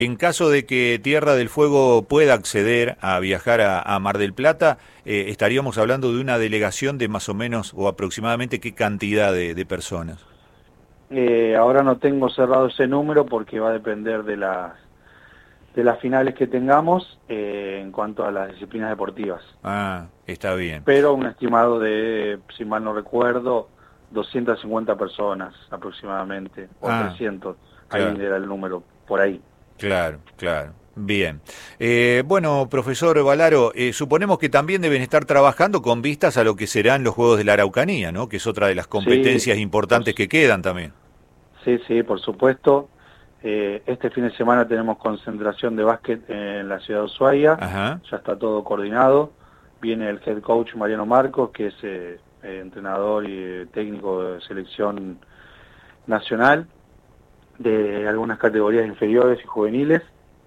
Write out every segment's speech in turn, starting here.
En caso de que Tierra del Fuego pueda acceder a viajar a Mar del Plata, estaríamos hablando de una delegación de más o menos o aproximadamente qué cantidad de personas. Ahora no tengo cerrado ese número porque va a depender de las finales que tengamos en cuanto a las disciplinas deportivas. Ah, está bien. Pero un estimado de, si mal no recuerdo, 250 personas aproximadamente, o Ah, 300, ahí claro, era el número, por ahí. claro, claro. Bien. Bueno, profesor Valaro, suponemos que también deben estar trabajando con vistas a lo que serán los Juegos de la Araucanía, ¿no? Que es otra de las Sí, competencias por, importantes que quedan también. sí, por supuesto. Este fin de semana tenemos concentración de básquet en la ciudad de Ushuaia, Ajá. ya está todo coordinado. Viene el head coach Mariano Marcos, que es entrenador y técnico de selección nacional de algunas categorías inferiores y juveniles.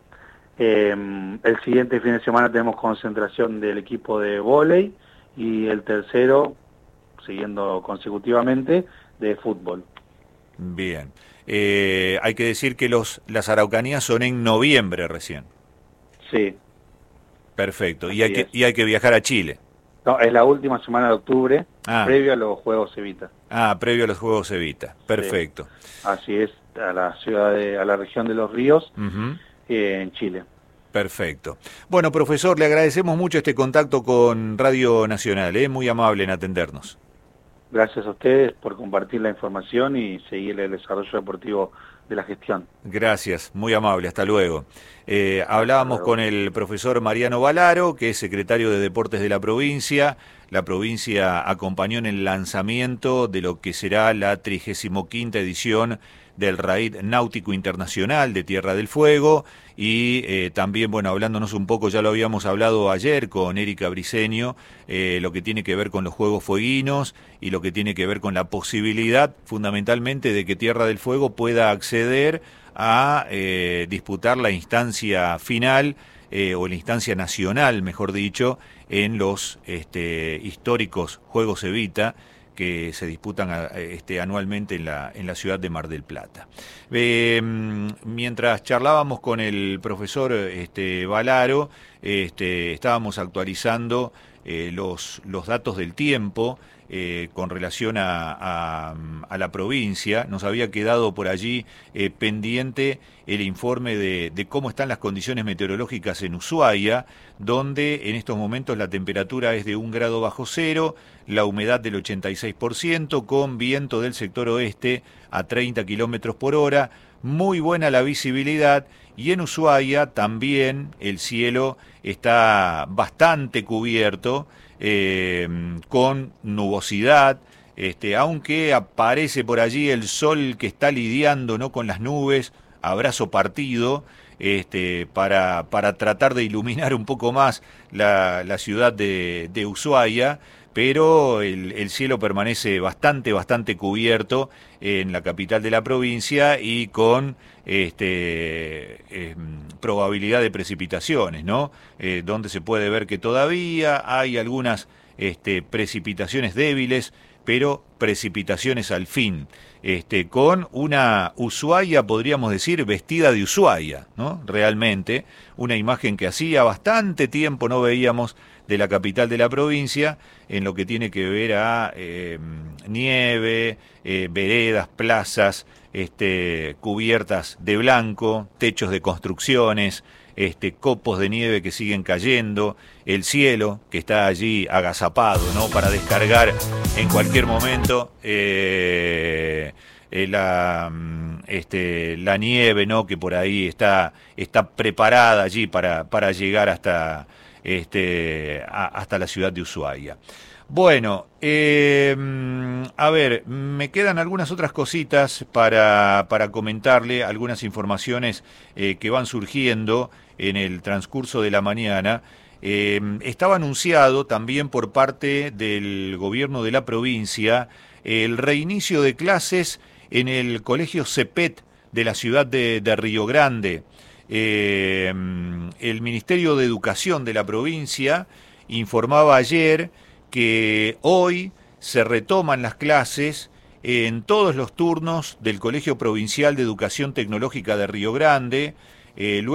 El siguiente fin de semana tenemos concentración del equipo de vóley y el tercero, siguiendo consecutivamente, de fútbol. Bien. Hay que decir que las Araucanías son en noviembre recién. Sí, Perfecto. Y hay así que, es. y hay que viajar a Chile. No, es la última semana de octubre, Ah, previo a los Juegos Evita. previo a los Juegos Evita. Sí, Perfecto. así es, a la región de Los Ríos, Ujú. en Chile. Perfecto. Bueno, profesor, le agradecemos mucho este contacto con Radio Nacional, muy amable en atendernos. Gracias a ustedes por compartir la información y seguir el desarrollo deportivo de la gestión. Gracias, muy amable, hasta luego. Hasta Hablábamos luego. con el profesor Mariano Valaro, que es secretario de Deportes de la provincia. La provincia acompañó en el lanzamiento de lo que será la 35ª edición del Raid Náutico Internacional de Tierra del Fuego y también, bueno, hablándonos un poco, ya lo habíamos hablado ayer con Erika Briceño, lo que tiene que ver con los Juegos Fueguinos y lo que tiene que ver con la posibilidad fundamentalmente de que Tierra del Fuego pueda acceder a disputar la instancia final o la instancia nacional, mejor dicho, en los históricos Juegos Evita que se disputan anualmente en la ciudad de Mar del Plata. Mientras charlábamos con el profesor Valaro, estábamos actualizando los datos del tiempo con relación a la provincia. Nos había quedado por allí pendiente el informe de cómo están las condiciones meteorológicas en Ushuaia, donde en estos momentos la temperatura es de 1 grado bajo cero, la humedad del 86%, con viento del sector oeste a 30 kilómetros por hora, muy buena la visibilidad, y en Ushuaia también el cielo está bastante cubierto, con nubosidad, aunque aparece por allí el sol que está lidiando, ¿no?, con las nubes, abrazo partido, para tratar de iluminar un poco más la ciudad de Ushuaia, pero el cielo permanece bastante cubierto en la capital de la provincia y con probabilidad de precipitaciones, ¿no? Donde se puede ver que todavía hay algunas precipitaciones débiles, pero precipitaciones al fin, con una Ushuaia, podríamos decir, vestida de Ushuaia, ¿no? Realmente, una imagen que hacía bastante tiempo no veíamos de la capital de la provincia, en lo que tiene que ver a nieve, veredas, plazas, cubiertas de blanco, techos de construcciones, copos de nieve que siguen cayendo, el cielo que está allí agazapado, ¿no?, para descargar en cualquier momento la nieve, ¿no?, que por ahí está preparada allí para llegar hasta la ciudad de Ushuaia. Bueno, a ver, me quedan algunas otras cositas para comentarle, algunas informaciones que van surgiendo en el transcurso de la mañana. Estaba anunciado también por parte del gobierno de la provincia el reinicio de clases en el colegio CEPET de la ciudad de Río Grande. El Ministerio de Educación de la provincia informaba ayer que hoy se retoman las clases en todos los turnos del Colegio Provincial de Educación Tecnológica de Río Grande, luego